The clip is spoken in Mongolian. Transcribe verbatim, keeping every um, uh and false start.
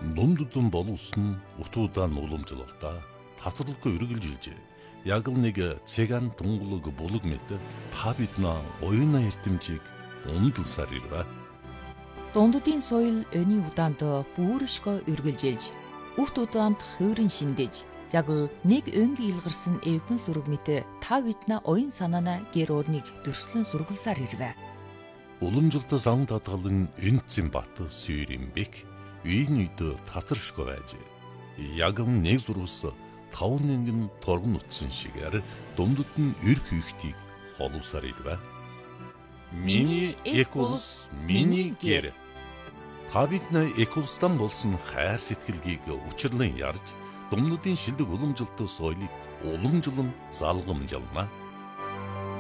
Нулимдудун боловсон утуудан уламжлалтаа тасралгүй үргэлжилжээ. Яг л нэг цэган тунгалаг булаг мэт та биднээ оюуна эрдэмжийг ундалсаар ирвэ. Дунддын соёл өний удаанд бүршгөө үргэлжилж, үхт удаанд хөөрөн шиндэж, яг л нэг өнгийн илгарсан эвгэн сүрэг мэт та биднээ оюун санаана гэр орныг дөрслөн сургалсаар ирвэ. Уламжлалт зам татгалан энцэн бат сүйрэмбек үйн үйд татаршгүй байж. Яг нэг зурвас таван нэгэн торгон утсан шигээр дундад нь эр хийхтийг холовсаар ирвэ. Миний эколс, миний гэр. Та бидний эколстан болсон хайр сэтгэлгийг учирлан ярьж, дундадын шилдэг уламжлалт соёлыг уламжлан залгамжлана.